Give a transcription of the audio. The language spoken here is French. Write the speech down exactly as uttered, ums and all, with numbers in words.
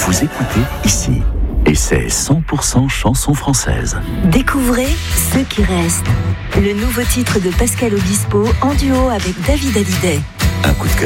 Vous écoutez ici. Et c'est cent pour cent chanson française. Découvrez Ceux qui restent. Le nouveau titre de Pascal Obispo en duo avec David Hallyday. Un coup de cœur